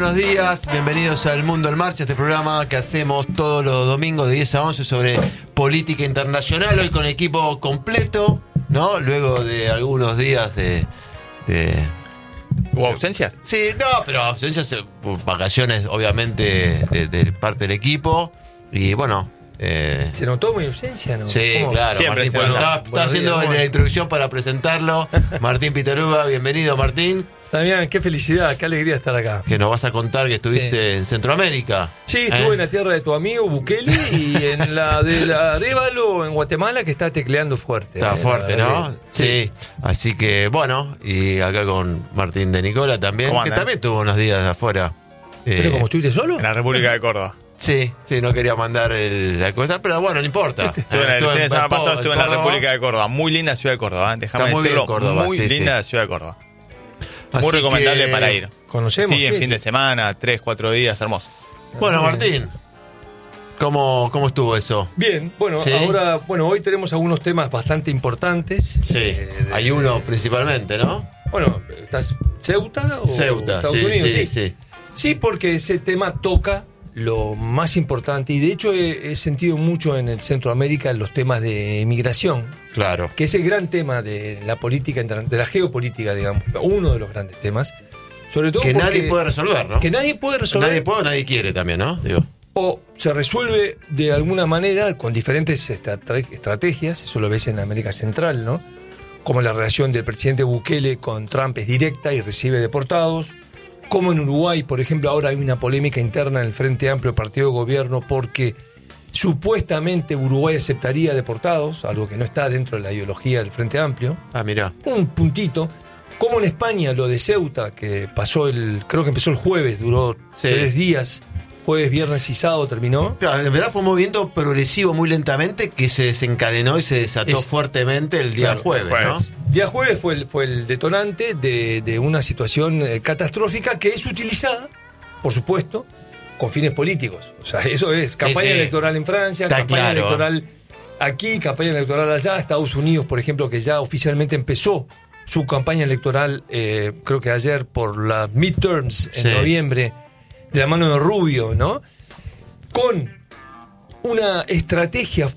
buenos días, bienvenidos al Mundo en Marcha, este programa que hacemos todos los domingos de 10 a 11 sobre política internacional, hoy con equipo completo, ¿no? Luego de algunos días de... ¿Hubo ausencias? Sí, no, pero ausencias, vacaciones obviamente de parte del equipo, y bueno... ¿Se notó mi ausencia, no? Sí, ¿Cómo? claro. Siempre Martín, se nota. estaba haciendo la introducción para presentarlo. Martín Pitaruga, bienvenido, Martín. También, qué felicidad, qué alegría estar acá. Que nos vas a contar que estuviste en Centroamérica. Sí, estuve en la tierra de tu amigo Bukele y en la de Arévalo, en Guatemala, que está tecleando fuerte. Está fuerte, ¿no? Sí. Así que, bueno, y acá con Martín de Nicola también, ¿Cómo que andan? también tuvo unos días afuera. ¿Pero como estuviste solo? En la República de Córdoba. Sí, no quería mandar la cosa, pero bueno, no importa. Estuve el fin de semana pasado estuve en la República de Córdoba. Muy linda ciudad de Córdoba, ¿eh? Déjame Está muy bien decirlo. Córdoba, muy sí, linda ciudad de Córdoba. Así Muy recomendable que, para ir. Conocemos. Sí, en fin de semana, 3-4 días, hermoso. Bueno, Martín, ¿cómo estuvo eso? Bien, bueno, Sí. ahora, hoy tenemos algunos temas bastante importantes. Sí, hay uno principalmente, ¿no? Bueno, ¿estás Ceuta o Ceuta, Estados sí, Unidos? sí. Sí, porque ese tema toca lo más importante, y de hecho he sentido mucho en el Centroamérica los temas de migración, Claro. que es el gran tema de la política, de la geopolítica, digamos, uno de los grandes temas, sobre todo Que porque nadie puede resolver, ¿no? que nadie puede resolver, Nadie puede o nadie quiere también, ¿no? Digo. o se resuelve de alguna manera con diferentes estrategias. Eso lo ves en América Central, ¿no? Como la relación del presidente Bukele con Trump es directa y recibe deportados. Como en Uruguay, por ejemplo, ahora hay una polémica interna en el Frente Amplio, partido de gobierno, porque supuestamente Uruguay aceptaría deportados, algo que no está dentro de la ideología del Frente Amplio. Ah, mirá. Un puntito. Como en España, lo de Ceuta, que creo que empezó el jueves, duró 3 días, jueves, viernes y sábado terminó. Claro, en verdad fue un movimiento progresivo muy lentamente que se desencadenó y se desató fuertemente el día Claro, jueves, ¿no? Día jueves fue el detonante de una situación catastrófica que es utilizada, por supuesto, con fines políticos. O sea, eso es campaña electoral en Francia, Está campaña claro. electoral aquí, campaña electoral allá. Estados Unidos, por ejemplo, que ya oficialmente empezó su campaña electoral, creo que ayer, por las midterms en noviembre, de la mano de Rubio, ¿no? Con una estrategia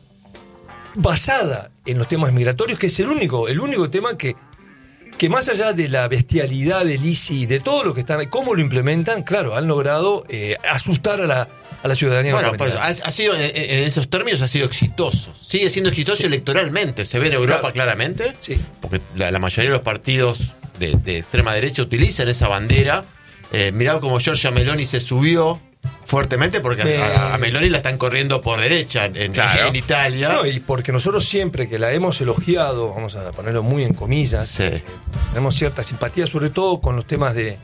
basada en los temas migratorios, que es el único tema que más allá de la bestialidad del ISI, de todo lo que están, cómo lo implementan, claro, han logrado asustar a la ciudadanía. Bueno, pues norteamericana. ha sido, en esos términos, ha sido exitoso. Sigue siendo exitoso electoralmente. Se ve en Europa Claro. claramente, Sí. porque la mayoría de los partidos de extrema derecha utilizan esa bandera. Mirá cómo Giorgia Meloni se subió fuertemente, porque a Meloni la están corriendo por derecha en Italia. No, y porque nosotros siempre que la hemos elogiado, vamos a ponerlo muy en comillas, tenemos cierta simpatía, sobre todo con los temas de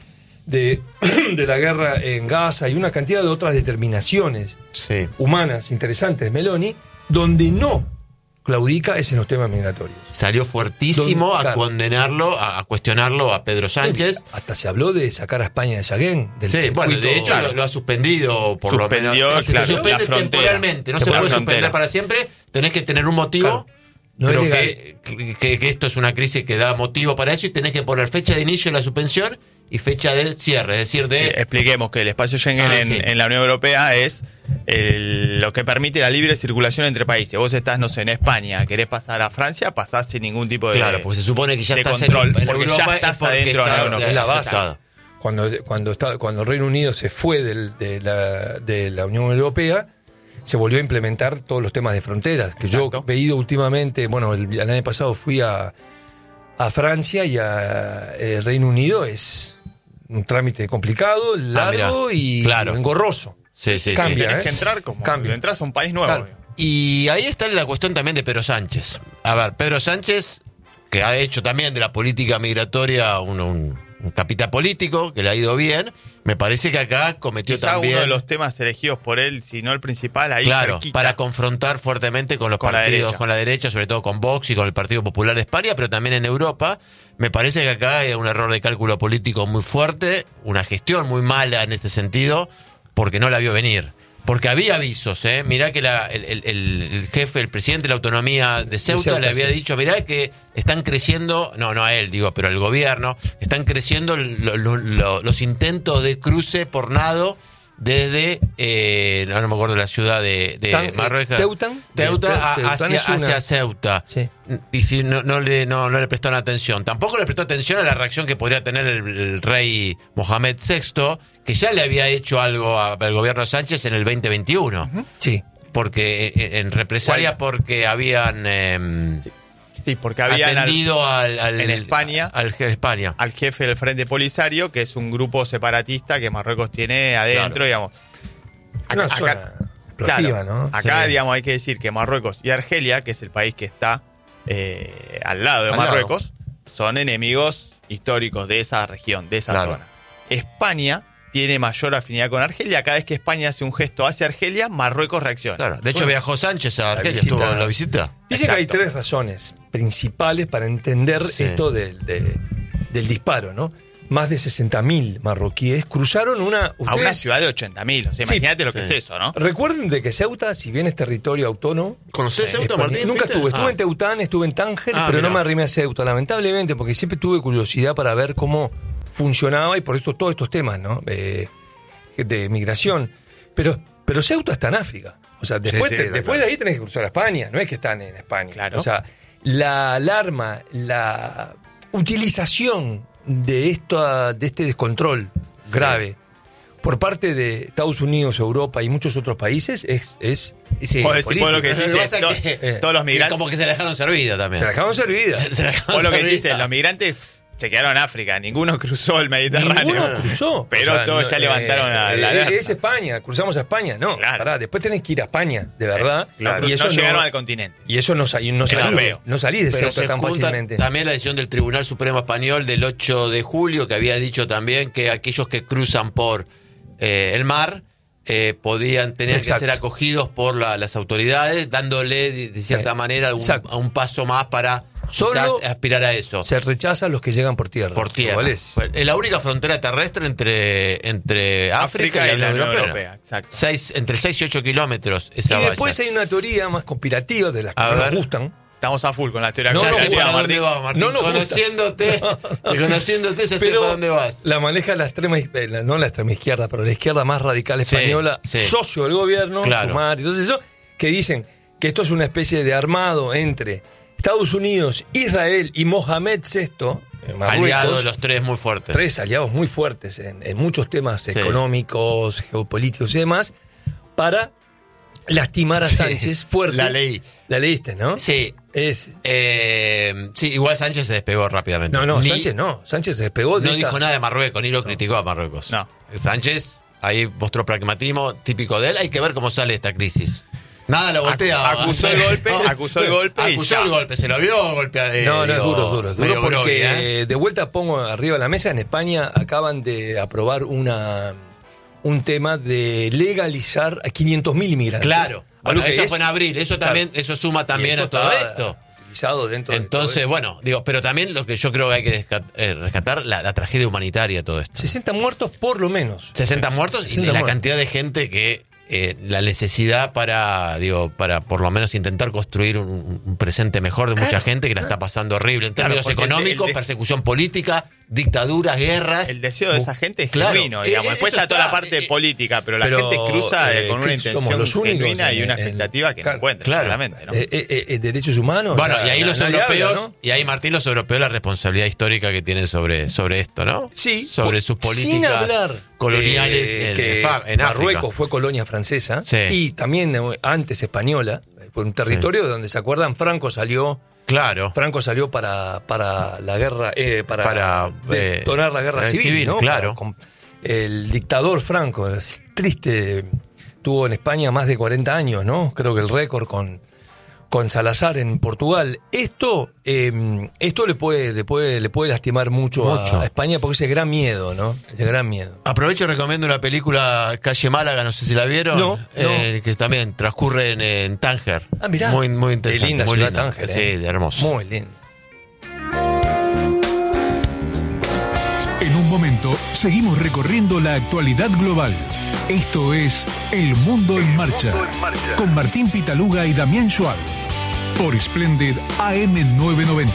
la guerra en Gaza y una cantidad de otras determinaciones humanas interesantes de Meloni, donde no claudica es en los temas migratorios. Salió fuertísimo a condenarlo, a cuestionarlo a Pedro Sánchez. Hasta se habló de sacar a España de Sahagún, del Sí, bueno, circuito. de hecho lo ha suspendido por lo menos. Suspendió, Se claro, suspende la frontera. temporalmente, no se puede suspender para siempre, tenés que tener un motivo. Claro. No Creo es que esto es una crisis que da motivo para eso y tenés que poner fecha de inicio de la suspensión y fecha de cierre, es decir, Expliquemos que el espacio Schengen en la Unión Europea es lo que permite la libre circulación entre países. Vos estás, no sé, en España, querés pasar a Francia, pasás sin ningún tipo de Claro, porque se supone que ya de estás control, en porque Europa, ya estás es porque adentro de la estás, Unión. Es la base. aceptado. Cuando el Reino Unido se fue de la Unión Europea, se volvió a implementar todos los temas de fronteras, que Exacto. yo he ido últimamente, el año pasado fui a Francia y a Reino Unido. Es un trámite complicado, largo y engorroso. Sí. Cambia, Tenés que entrar como entras a un país nuevo. Claro. Y ahí está la cuestión también de Pedro Sánchez. A ver, Pedro Sánchez, que ha hecho también de la política migratoria un capital político, que le ha ido bien, me parece que acá cometió Quizá también... uno de los temas elegidos por él, si no el principal, ahí cerquita. Para confrontar fuertemente con los partidos, con la derecha, sobre todo con Vox y con el Partido Popular de España, pero también en Europa. Me parece que acá hay un error de cálculo político muy fuerte, una gestión muy mala en este sentido, porque no la vio venir. Porque había avisos, mirá que el jefe, el presidente de la autonomía de Ceuta le había dicho, mirá que están creciendo, no a él digo, pero al gobierno, están creciendo los intentos de cruce por nado desde, no me acuerdo la ciudad de Marruecos. Teuta hacia Ceuta. Sí. Y si no le prestaron atención. Tampoco le prestó atención a la reacción que podría tener el rey Mohamed VI, que ya le había hecho algo al gobierno Sánchez en el 2021. Sí. Porque en represalia porque habían... Sí, porque habían atendido en España al jefe del Frente Polisario, que es un grupo separatista que Marruecos tiene adentro, digamos. Acá, ¿no? Acá, digamos, hay que decir que Marruecos y Argelia, que es el país que está al lado de Marruecos, son enemigos históricos de esa región, de esa zona. España tiene mayor afinidad con Argelia. Cada vez que España hace un gesto hacia Argelia, Marruecos reacciona. Claro. De hecho, viajó Sánchez a Argelia, estuvo en la visita. Dice que hay 3 razones principales para entender esto del disparo, ¿no? Más de 60.000 marroquíes cruzaron a una ciudad de 80.000. O sea, imagínate lo que es eso, ¿no? Recuerden de que Ceuta, si bien es territorio autónomo... ¿Conocés Ceuta, Martín? Nunca estuve en Teután, estuve en Tánger, pero no me arrimé a Ceuta, lamentablemente, porque siempre tuve curiosidad para ver cómo funcionaba y por esto todos estos temas, ¿no? De migración. Pero Ceuta está en África. O sea, después de ahí tenés que cruzar a España, no es que están en España. Claro. O sea, la alarma, la utilización de este descontrol grave por parte de Estados Unidos, Europa y muchos otros países es por lo que dices, todos los migrantes como que se la dejaron servida también. Se la dejaron servida. Por lo que dices, los migrantes se quedaron en África, ninguno cruzó el Mediterráneo. Ninguno cruzó. Pero todos ya levantaron la alerta. Es España, cruzamos a España. No, pará, después tenés que ir a España, de verdad. Claro. Y eso no llegaron al continente. Y eso no salís de Ceuta tan fácilmente. También la decisión del Tribunal Supremo Español del 8 de julio, que había dicho también que aquellos que cruzan por el mar podían tener que ser acogidos por las autoridades, dándole de cierta manera un paso más para... Solo aspirar a eso. Se rechaza a los que llegan por tierra. Por tierra. ¿Cuál es? Es la única frontera terrestre entre África y la Unión Europea. Exacto. Entre 6 y 8 kilómetros esa valla. Y después hay una teoría más conspirativa de las que nos gustan. Estamos a full con la teoría. Martín. Conociéndote, ya sé para dónde vas. La maneja no la extrema izquierda, pero la izquierda más radical española, socio del gobierno, Sumar, entonces eso, que dicen que esto es una especie de armado entre Estados Unidos, Israel y Mohamed VI, aliados los 3 muy fuertes. 3 aliados muy fuertes en muchos temas económicos, geopolíticos y demás, para lastimar a Sánchez fuerte. La ley. La leíste, ¿no? Sí. Sí, igual Sánchez se despegó rápidamente. Sánchez se despegó. No dijo nada de Marruecos, ni lo criticó a Marruecos. No. Sánchez ahí mostró pragmatismo típico de él. Hay que ver cómo sale esta crisis. Nada lo voltea. Acusó el golpe. Se lo vio golpeado. No, es duro porque de vuelta pongo arriba de la mesa, en España acaban de aprobar un tema de legalizar a 500.000 inmigrantes. Claro, bueno, eso fue en abril, eso también, eso suma también a todo esto. Dentro entonces, pero también lo que yo creo que hay que rescatar, la tragedia humanitaria, todo esto. 60 muertos por lo menos. 60 muertos y la cantidad de gente que la necesidad para por lo menos intentar construir un presente mejor de mucha gente que la está pasando horrible en términos económicos, persecución política, dictaduras, guerras. El deseo de esa gente es genuino, digamos. Después está toda la parte política, pero la gente cruza con una intención genuina y una expectativa que no encuentra, claramente, ¿no? Derechos humanos. Bueno, y ahí los europeos, habla, ¿no? Y ahí Martín, los europeos, la responsabilidad histórica que tienen sobre esto, ¿no? Sí. Sobre sus políticas sin hablar coloniales en África. Marruecos fue colonia francesa y también antes española, fue un territorio donde, ¿se acuerdan? Franco salió para la guerra, para detonar la guerra civil, ¿no? Claro. El dictador Franco, es triste, tuvo en España más de 40 años, ¿no? Creo que el récord con Salazar en Portugal. Esto le puede lastimar mucho a España porque ese gran miedo, ¿no? Ese gran miedo. Aprovecho y recomiendo una película, Calle Málaga, no sé si la vieron. No. Que también transcurre en Tánger. Ah, mirá. Muy, muy interesante. Qué linda muy ciudad linda. Tánger. Sí, hermoso. Muy lindo. En un momento, seguimos recorriendo la actualidad global. Esto es El Mundo en Marcha, con Martín Pitaluga y Damián Schwab, por Splendid AM990.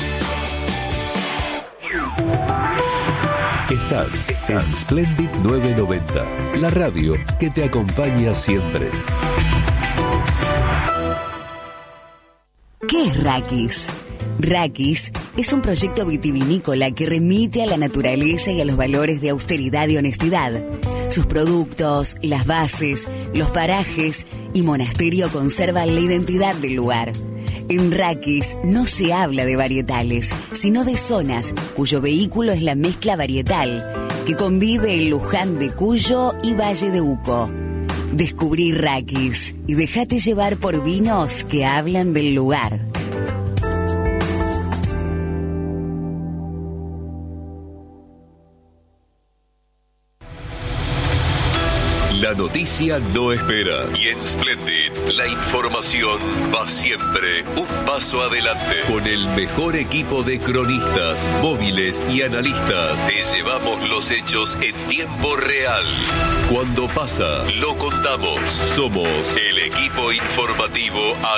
Estás en Splendid 990, la radio que te acompaña siempre. ¿Qué es Raquis? Raquis es un proyecto vitivinícola que remite a la naturaleza y a los valores de austeridad y honestidad. Sus productos, las bases, los parajes y monasterio conservan la identidad del lugar. En Raquis no se habla de varietales, sino de zonas cuyo vehículo es la mezcla varietal, que convive en Luján de Cuyo y Valle de Uco. Descubrí Raquis y déjate llevar por vinos que hablan del lugar. La noticia no espera y en Splendid la información va siempre un paso adelante. Con el mejor equipo de cronistas, móviles y analistas, te llevamos los hechos en tiempo real. Cuando pasa, lo contamos. Somos el equipo informativo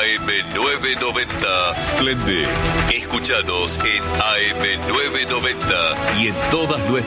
AM990 Splendid. Escúchanos en AM990 y en todas nuestras